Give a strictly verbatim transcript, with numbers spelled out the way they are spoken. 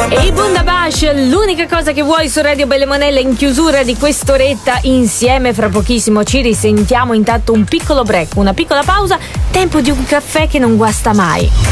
E i Bundabash, l'unica cosa che vuoi su Radio Belle Monelle in chiusura di quest'oretta insieme. Fra pochissimo ci risentiamo, intanto un piccolo break, una piccola pausa, tempo di un caffè che non guasta mai.